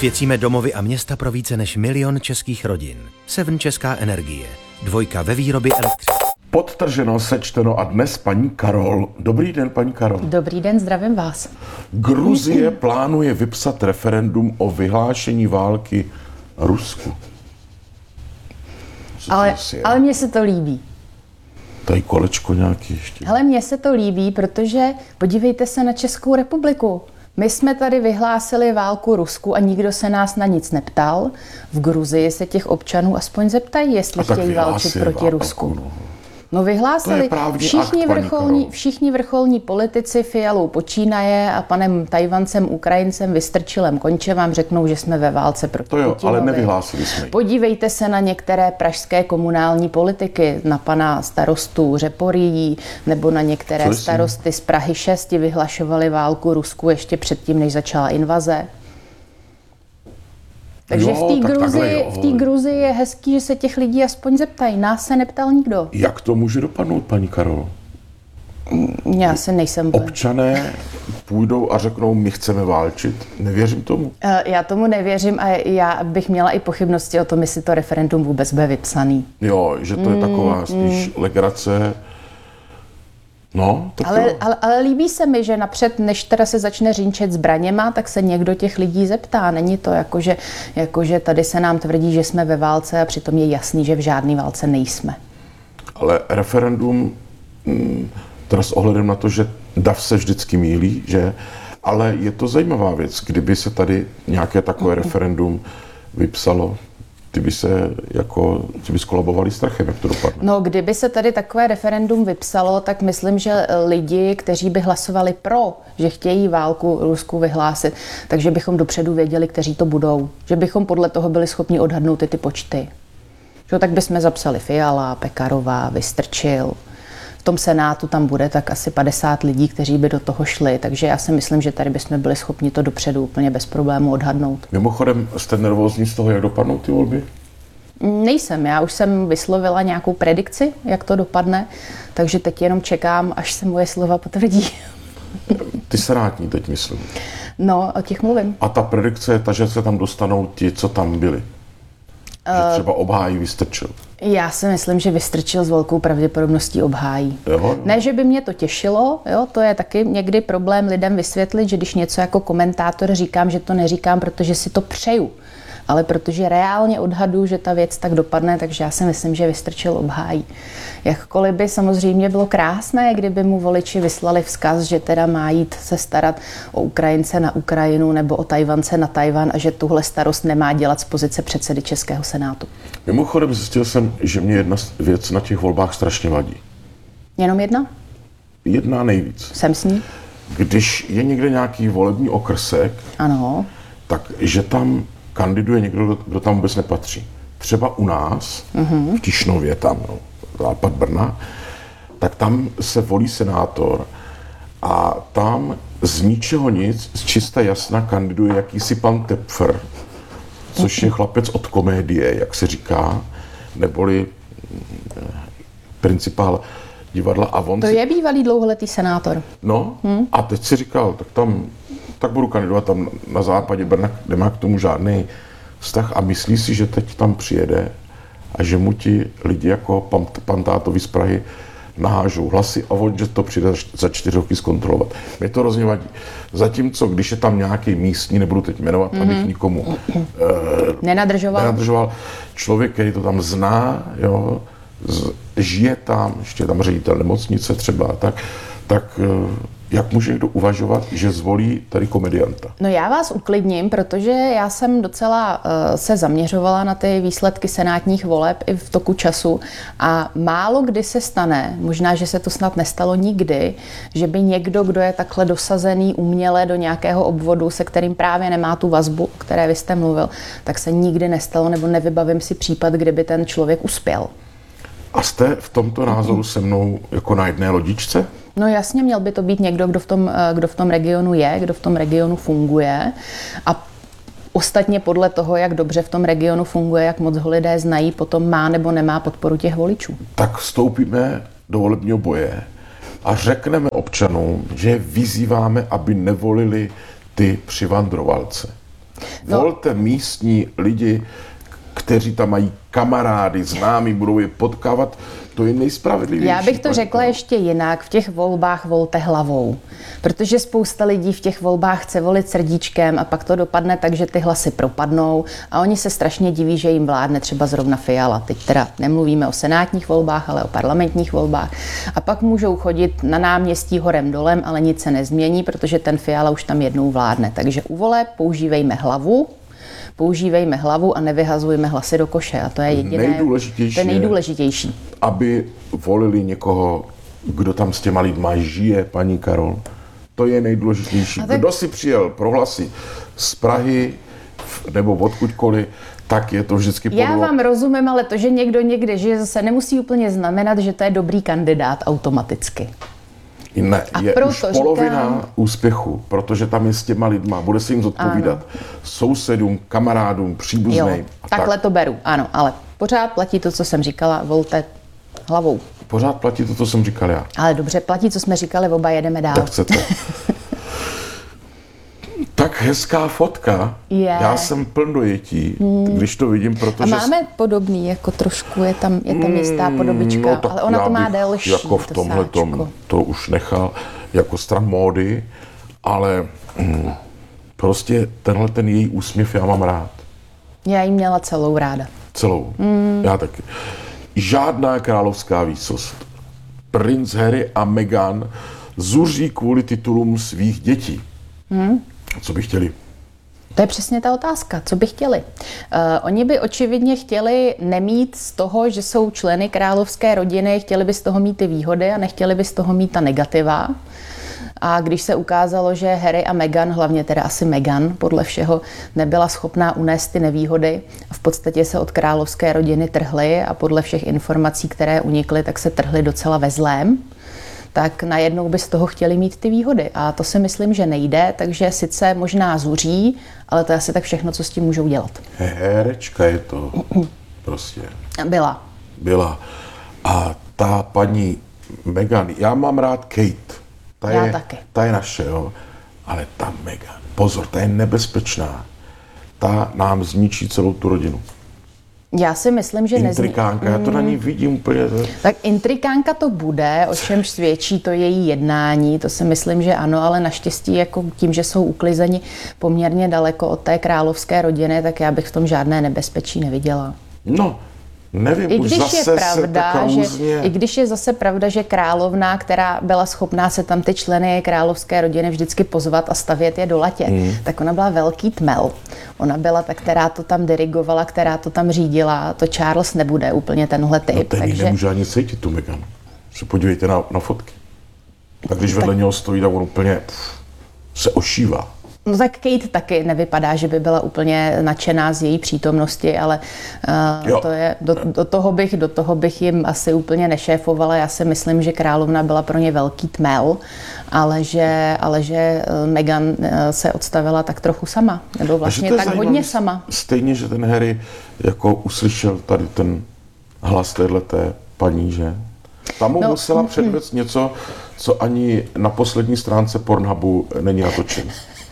Osvěcíme domovy a města pro více než 1 000 000 českých rodin. Seven Česká energie. 2 ve výrobě elektřiny. Podtrženo, sečteno a dnes paní Karol. Dobrý den, paní Karol. Dobrý den, zdravím vás. Gruzie plánuje vypsat referendum o vyhlášení války Rusku. Ale mně se to líbí. Tady kolečko nějaký ještě. Hele, mně se to líbí, protože podívejte se na Českou republiku. My jsme tady vyhlásili válku Rusku a nikdo se nás na nic neptal. V Gruzii se těch občanů aspoň zeptají, jestli chtějí válčit proti Rusku. No vyhlásili všichni vrcholní politici Fialou počínaje a panem Tajvancem, Ukrajincem, Vystrčilem Konče vám řeknou, že jsme ve válce proti Putinovi. Ale nevyhlásili jsme. Podívejte se na některé pražské komunální politiky, na pana starostu Řeporyjí nebo na některé starosty z Prahy 6 vyhlašovali válku Rusku ještě předtím, než začala invaze. Takže v té Gruzii je hezký, že se těch lidí aspoň zeptají. Nás se neptal nikdo. Jak to může dopadnout, paní Karol? Já se nejsem... Občané půjdou a řeknou, my chceme válčit. Nevěřím tomu. Já tomu nevěřím a já bych měla i pochybnosti o tom, jestli to referendum vůbec bude vypsaný. Jo, že to je taková spíš legrace. No, tak ale líbí se mi, že napřed, než teda se začne řinčet zbraněma, tak se někdo těch lidí zeptá. Není to jakože tady se nám tvrdí, že jsme ve válce a přitom je jasný, že v žádné válce nejsme. Ale referendum, teda s ohledem na to, že dav se vždycky mýlí, že? Ale je to zajímavá věc, kdyby se tady nějaké takové referendum vypsalo, ty by skolabovali strachem, jak to dopadne. No, kdyby se tady takové referendum vypsalo, tak myslím, že lidi, kteří by hlasovali pro, že chtějí válku Rusku vyhlásit, takže bychom dopředu věděli, kteří to budou. Že bychom podle toho byli schopni odhadnout ty počty. Že, tak bychom zapsali Fiala, Pekarová, Vystrčil. V tom Senátu tam bude tak asi 50 lidí, kteří by do toho šli, takže já si myslím, že tady bychom byli schopni to dopředu úplně bez problému odhadnout. Mimochodem, jste nervózní z toho, jak dopadnou ty volby? Nejsem, já už jsem vyslovila nějakou predikci, jak to dopadne, takže teď jenom čekám, až se moje slova potvrdí. Ty senátní teď myslím. No, o těch mluvím. A ta predikce je ta, že se tam dostanou ti, co tam byli? Že třeba obhájí Vystrčil? Já si myslím, že Vystrčil s velkou pravděpodobností obhájí. Jo. Ne, že by mě to těšilo, jo, to je taky někdy problém lidem vysvětlit, že když něco jako komentátor říkám, že to neříkám, protože si to přeju, ale protože reálně odhadu, že ta věc tak dopadne, takže já si myslím, že Vystrčil obhájí. Jakkoliv by samozřejmě bylo krásné, kdyby mu voliči vyslali vzkaz, že teda má jít se starat o Ukrajince na Ukrajinu nebo o Tajvance na Tajvan a že tuhle starost nemá dělat z pozice předsedy Českého senátu. Mimochodem zjistil jsem, že mě jedna věc na těch volbách strašně vadí. Jenom jedna? Jedna nejvíc. Jsem s ní? Když je někde nějaký volební okrsek, ano, takže tam kandiduje někdo, kdo tam vůbec nepatří. Třeba u nás, v Tišnově, tam, západ Brna, tak tam se volí senátor a tam z ničeho nic, z čista jasna kandiduje jakýsi pan Tepfer, což je chlapec od komédie, jak se říká, neboli principál divadla. A on to je bývalý dlouholetý senátor. No, a teď si říkal, tak budu kandidovat tam na západě Brna, nemá k tomu žádný vztah a myslí si, že teď tam přijede a že mu ti lidi jako pan tátovi z Prahy nahážou hlasy a on, že to přijde za 4 roky zkontrolovat. Mě to hrozně vadí. Zatímco, když je tam nějaký místní, nebudu teď jmenovat, abych nikomu nenadržoval, člověk, který to tam zná, jo, žije tam, ještě tam ředitel nemocnice třeba, tak jak může někdo uvažovat, že zvolí tady komedianta? No já vás uklidním, protože já jsem docela se zaměřovala na ty výsledky senátních voleb i v toku času a málo kdy se stane, možná, že se to snad nestalo nikdy, že by někdo, kdo je takhle dosazený uměle do nějakého obvodu, se kterým právě nemá tu vazbu, o které vy jste mluvil, tak se nikdy nestalo, nebo nevybavím si případ, kdyby ten člověk uspěl. A jste v tomto názoru se mnou jako na jedné lodičce? No jasně, měl by to být někdo, kdo v tom regionu je, kdo v tom regionu funguje a ostatně podle toho, jak dobře v tom regionu funguje, jak moc ho lidé znají, potom má nebo nemá podporu těch voličů. Tak vstoupíme do volebního boje a řekneme občanům, že vyzýváme, aby nevolili ty přivandrovalce. Volte místní lidi, kteří tam mají kamarády, známí, budou je potkávat, to je nejspravedlivější. Já bych to řekla ještě jinak, v těch volbách volte hlavou, protože spousta lidí v těch volbách chce volit srdíčkem a pak to dopadne tak, že ty hlasy propadnou a oni se strašně diví, že jim vládne třeba zrovna Fiala. Teď teda nemluvíme o senátních volbách, ale o parlamentních volbách. A pak můžou chodit na náměstí horem dolem, ale nic se nezmění, protože ten Fiala už tam jednou vládne. Takže u voleb používejme hlavu a nevyhazujme hlasy do koše. A to je jediné. To je nejdůležitější. Aby volili někoho, kdo tam s těma lidma žije, paní Karol. To je nejdůležitější. Kdo si přijel pro hlasy z Prahy nebo odkudkoliv, tak je to vždycky podle... Já vám rozumím, ale to, že někdo někde žije, zase nemusí úplně znamenat, že to je dobrý kandidát automaticky. Ne, je už polovina úspěchu, protože tam je s těma lidma, bude se jim zodpovídat sousedům, kamarádům, příbuzným. Takhle to beru, ano, ale pořád platí to, co jsem říkala, volte hlavou. Pořád platí to, co jsem říkal já. Ale dobře, platí, co jsme říkali, oba jedeme dál. Jak chcete. Tak hezká fotka. Já jsem pln dojetí, když to vidím, protože... A máme podobný, jako trošku je tam jistá podobička, no, ale ona to má delší. Jako v tomhletom to už nechal jako stran módy, ale prostě tenhle ten její úsměv já mám rád. Já jí měla celou ráda. Celou. Já taky. Žádná královská výsost. Princ Harry a Meghan zuří kvůli titulům svých dětí. Co by chtěli? To je přesně ta otázka, co by chtěli. Oni by očividně chtěli nemít z toho, že jsou členy královské rodiny, chtěli by z toho mít ty výhody a nechtěli by z toho mít ta negativa. A když se ukázalo, že Harry a Meghan, hlavně teda asi Meghan, podle všeho, nebyla schopná unést ty nevýhody a v podstatě se od královské rodiny trhly a podle všech informací, které unikly, tak se trhly docela ve zlém, tak najednou by z toho chtěli mít ty výhody. A to si myslím, že nejde, takže sice možná zuří, ale to je asi tak všechno, co s tím můžou dělat. Herečka je to prostě. Byla. A ta paní Meghan, já mám rád Kate. Ta je naše, jo. Ale ta Meghan, pozor, ta je nebezpečná. Ta nám zničí celou tu rodinu. Já si myslím, že intrikánka, já to na ní vidím úplně. Tak intrikánka to bude, o čemž svědčí to její jednání, to si myslím, že ano, ale naštěstí jako tím, že jsou uklizeni poměrně daleko od té královské rodiny, tak já bych v tom žádné nebezpečí neviděla. No, nevím, I už když zase je pravda, i když je zase pravda, že královna, která byla schopná se tam ty členy královské rodiny vždycky pozvat a stavět je do latě, tak ona byla velký tmel. Ona byla ta, která to tam dirigovala, která to tam řídila. To Charles nebude úplně tenhle typ. No ten takže... nemůže ani cítit tu Meghan. Se podívejte na fotky. Tak když vedle něho stojí, tak on úplně se ošívá. No tak Kate taky nevypadá, že by byla úplně nadšená z její přítomnosti, ale to je, do toho bych jim asi úplně nešéfovala. Já si myslím, že královna byla pro ně velký tmel, ale že Meghan se odstavila tak trochu sama, nebo vlastně tak hodně sama. Stejně, že ten Harry jako uslyšel tady ten hlas téhleté paní, že? Tam mu musela předvést něco, co ani na poslední stránce Pornhubu není natočené.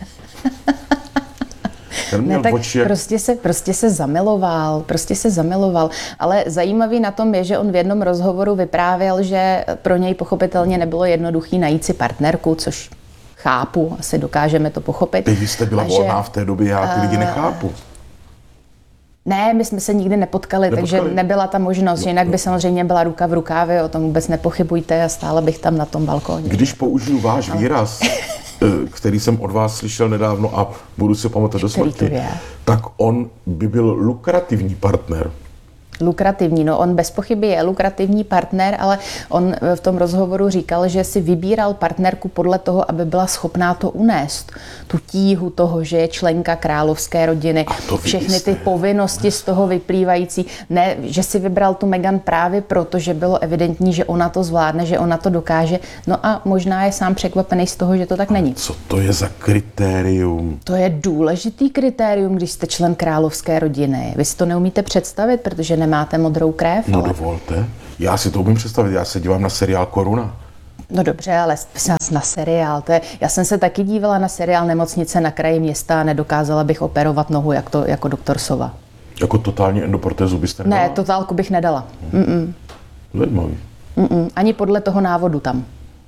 Prostě se zamiloval. Ale zajímavý na tom je, že on v jednom rozhovoru vyprávěl, že pro něj pochopitelně nebylo jednoduchý najít si partnerku, což chápu, asi dokážeme to pochopit. Vy jste byla volná v té době, já ty lidi nechápu. Ne, my jsme se nikdy nepotkali, takže nebyla ta možnost, že jinak by samozřejmě byla ruka v rukávě, o tom vůbec nepochybujte a stála bych tam na tom balkóně. Když použiju váš výraz, který jsem od vás slyšel nedávno a budu si pamatovat do smrti, tak on by byl lukrativní partner. Lukrativní, no on bez pochyby je lukrativní partner, ale on v tom rozhovoru říkal, že si vybíral partnerku podle toho, aby byla schopná to unést. Tu tíhu toho, že je členka královské rodiny, všechny ty povinnosti z toho vyplývající. Ne, že si vybral tu Meghan právě proto, že bylo evidentní, že ona to zvládne, že ona to dokáže. No a možná je sám překvapený z toho, že to tak není. Co to je za kritérium? To je důležitý kritérium, když jste člen královské rodiny. Vy si to neumíte představit, protože nemáte modrou krev. No dovolte, já si to umím představit, já se dívám na seriál Koruna. No dobře, ale na seriál, já jsem se taky dívala na seriál Nemocnice na kraji města a nedokázala bych operovat nohu jako doktor Sova. Jako totální endoprotézu byste nedala? Ne, totálku bych nedala. Zajímavý. Ani podle toho návodu tam.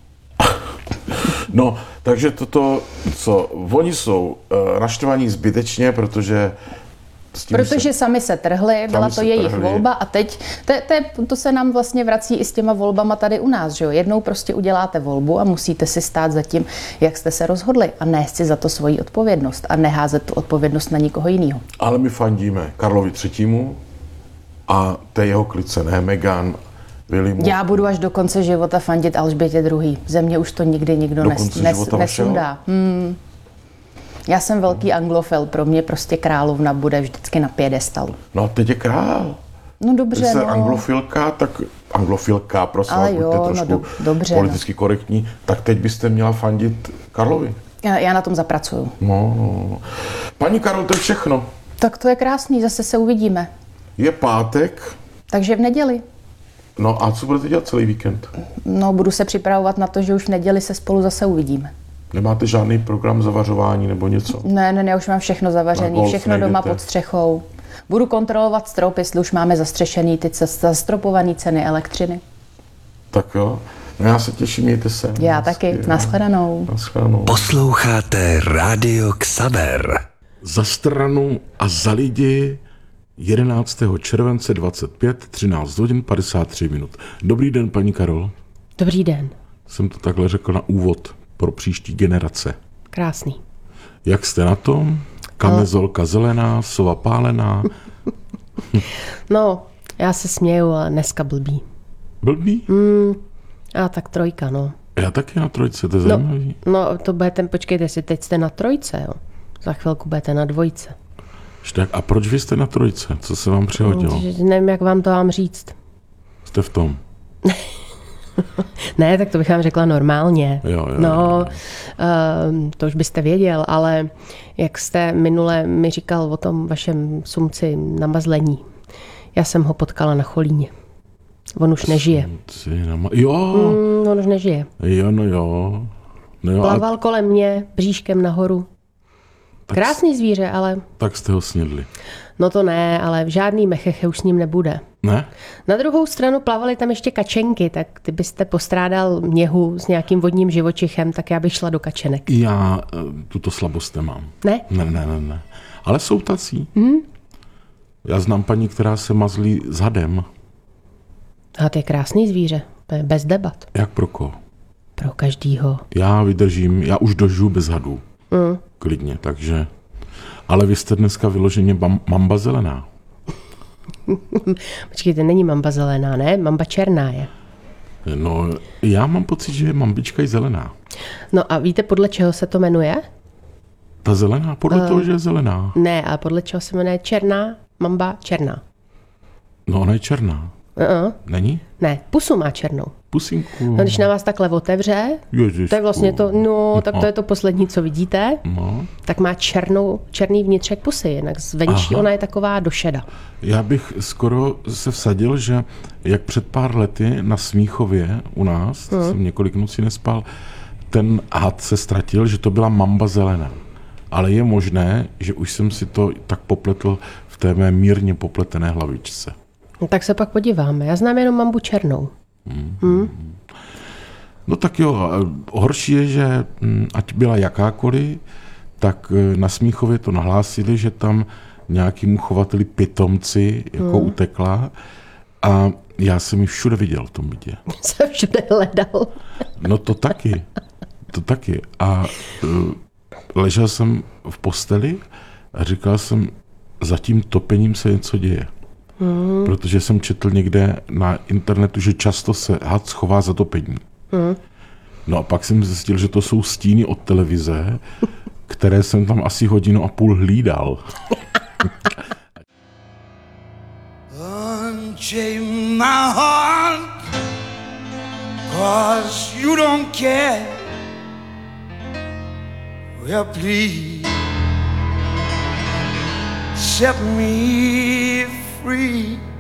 No, takže oni jsou naštvaní zbytečně, protože Protože sami se trhli, byla to jejich volba a teď to se nám vlastně vrací i s těma volbama tady u nás, že jo? Jednou prostě uděláte volbu a musíte si stát za tím, jak jste se rozhodli a nést si za to svoji odpovědnost a neházet tu odpovědnost na nikoho jiného. Ale my fandíme Karlovi III. A té jeho klice, ne Meghan, Williamu. Já budu až do konce života fandit Alžbětě II. Ze mě už to nikdy nikdo nesundá. Já jsem velký anglofil, pro mě prostě královna bude vždycky na piedestalu. No a teď je král. No dobře, Když jste anglofilka, tak anglofilka, prosím vás, buďte trošku politicky korektní, tak teď byste měla fandit Karlovi. Já na tom zapracuju. No. Paní Karol, to je všechno. Tak to je krásný, zase se uvidíme. Je pátek. Takže v neděli. No a co budete dělat celý víkend? No, budu se připravovat na to, že už v neděli se spolu zase uvidíme. Nemáte žádný program zavařování nebo něco? Ne, já už mám všechno zavařený, všechno doma pod střechou. Budu kontrolovat strop, jestli už máme zastřešený ty zastropované ceny elektřiny. Tak jo, no já se těším, mějte se. Já taky, nashledanou. Posloucháte Rádio Xaver. Za stranu a za lidi 11. července 25, 13 hodin 53 minut. Dobrý den, paní Karol. Dobrý den. Jsem to takhle řekl na úvod pro příští generace. Krásný. Jak jste na tom? Kamezolka zelená, sova pálená. No, já se směju, ale dneska blbý. Blbý? A tak 3, no. Já taky na 3, to je zajímavý. No, to budete, počkejte si, teď jste na 3, jo. Za chvilku budete na 2. Tak a proč vy jste na 3? Co se vám přihodilo? Nevím, jak vám to mám říct. Jste v tom. Ne, tak to bych vám řekla normálně. Jo. To už byste věděl, ale jak jste minule mi říkal o tom vašem sumci na mazlení, já jsem ho potkala na Cholíně. On už nežije. Jo. On už nežije. Jo. Plaval kolem mě, bříškem nahoru. Krásný zvíře, ale... Tak jste ho snědli. No to ne, ale žádný mecheche už s ním nebude. Ne? Na druhou stranu plavaly tam ještě kačenky, tak kdybyste postrádal měhu s nějakým vodním živočichem, tak já bych šla do kačenek. Já tuto slabost nemám. Ne? Ne. Ale jsou tací. Já znám paní, která se mazlí s hadem. A to je krásný zvíře, to je bez debat. Jak pro koho? Pro každýho. Já vydržím, já už dožiju bez hadů. Klidně, takže... Ale vy jste dneska vyloženě mamba zelená. Počkejte, není mamba zelená, ne? Mamba černá je. No, já mám pocit, že je mambička i zelená. No a víte, podle čeho se to jmenuje? Ta zelená? Podle toho, že je zelená. Ne, a podle čeho se jmenuje černá mamba černá? No, ona je černá. Není? Ne, pusu má černou. Pusinku. No, když na vás takhle otevře, Ježišku. to je vlastně to, tak to je to poslední, co vidíte, tak má černý vnitřek pusy, jinak zvenčí ona je taková do šeda. Já bych skoro se vsadil, že jak před pár lety na Smíchově u nás, jsem několik nocí nespal, ten had se ztratil, že to byla mamba zelená. Ale je možné, že už jsem si to tak popletl v té mé mírně popletené hlavičce. No, tak se pak podíváme. Já znám jenom mambu černou. No tak jo, horší je, že ať byla jakákoliv, tak na Smíchově to nahlásili, že tam nějakému chovateli pitomci jako utekla a já jsem ji všude viděl v tom bytě. Jsem všude hledal. No to taky. A ležel jsem v posteli a říkal jsem, za tím topením se něco děje. Protože jsem četl někde na internetu, že často se had schová za topení. No a pak jsem zjistil, že to jsou stíny od televize, které jsem tam asi 1,5 hodiny hlídal. Unchain my heart, 'cause you don't care. Well, please set me free.